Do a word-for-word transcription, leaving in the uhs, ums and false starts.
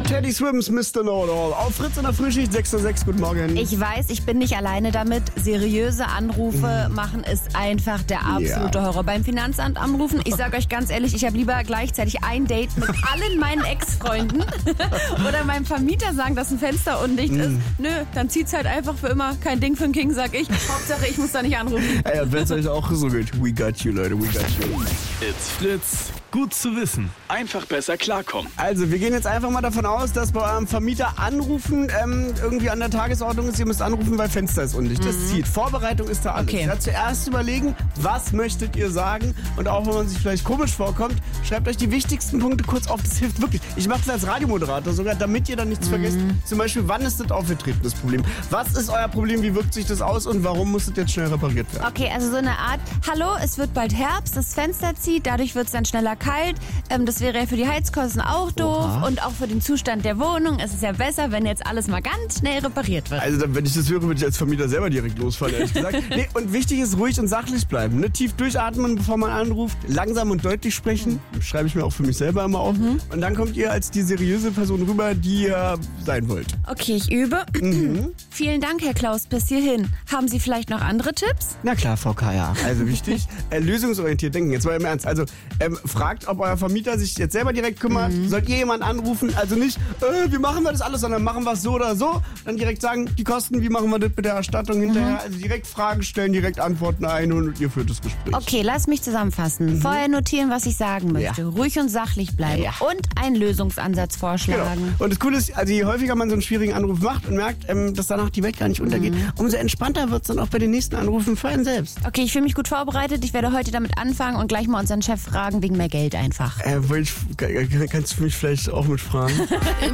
Teddy Swims, Mister Know-It-All. Auf Fritz in der Frühschicht, sechs Uhr sechs, guten Morgen. Ich weiß, ich bin nicht alleine damit. Seriöse Anrufe mhm. machen ist einfach der absolute ja. Horror. Beim Finanzamt anrufen, ich sage euch ganz ehrlich, ich habe lieber gleichzeitig ein Date mit allen meinen Ex-Freunden oder meinem Vermieter sagen, dass ein Fenster undicht mhm. ist. Nö, dann zieht's halt einfach für immer. Kein Ding für den King, sag ich. Hauptsache, ich muss da nicht anrufen. Ey, und wenn es euch auch so geht, we got you, Leute, we got you. It's Fritz. Gut zu wissen. Einfach besser klarkommen. Also, wir gehen jetzt einfach mal davon aus, dass bei eurem Vermieter anrufen ähm, irgendwie an der Tagesordnung ist. Ihr müsst anrufen, weil Fenster ist undicht. Mhm. Das zieht. Vorbereitung ist da alles. Okay. Ja, zuerst überlegen, was möchtet ihr sagen? Und auch wenn man sich vielleicht komisch vorkommt, schreibt euch die wichtigsten Punkte kurz auf. Das hilft wirklich. Ich mache das als Radiomoderator sogar, damit ihr dann nichts mhm. vergesst. Zum Beispiel, wann ist das aufgetreten, das Problem? Was ist euer Problem? Wie wirkt sich das aus? Und warum muss das jetzt schnell repariert werden? Okay, also so eine Art, hallo, es wird bald Herbst, das Fenster zieht, dadurch wird es dann schneller kalt. Ähm, das wäre ja für die Heizkosten auch doof. Oha. Und auch für den Zustand der Wohnung. Es ist ja besser, wenn jetzt alles mal ganz schnell repariert wird. Also wenn ich das höre, würde ich als Vermieter selber direkt losfallen, ehrlich gesagt. Nee, und wichtig ist, ruhig und sachlich bleiben. Ne? Tief durchatmen, bevor man anruft. Langsam und deutlich sprechen. Mhm. Schreibe ich mir auch für mich selber immer auf. Mhm. Und dann kommt ihr als die seriöse Person rüber, die ihr sein wollt. Okay, ich übe. Mhm. Vielen Dank, Herr Klaus, bis hierhin. Haben Sie vielleicht noch andere Tipps? Na klar, Frau Kaya. Also wichtig, äh, lösungsorientiert denken. Jetzt mal im Ernst. Also ähm, fragt, ob euer Vermieter sich jetzt selber direkt kümmert. Mhm. Sollt ihr jemanden anrufen? Also nicht, äh, wie machen wir das alles, sondern machen wir es so oder so. Dann direkt sagen, die Kosten, wie machen wir das mit der Erstattung hinterher? Mhm. Also direkt Fragen stellen, direkt Antworten einholen und ihr führt das Gespräch. Okay, lass mich zusammenfassen. Mhm. Vorher notieren, was ich sagen möchte. Ja. Ruhig und sachlich bleiben. Ja. Und einen Lösungsansatz vorschlagen. Genau. Und das Coole ist, also je häufiger man so einen schwierigen Anruf macht und merkt, ähm, dass danach die Welt gar nicht untergeht, mhm. umso entspannter wird es dann auch bei den nächsten Anrufen für einen selbst. Okay, ich fühle mich gut vorbereitet. Ich werde heute damit anfangen und gleich mal unseren Chef fragen wegen mehr Geld einfach. Äh, ich, kannst du mich vielleicht auch mit fragen?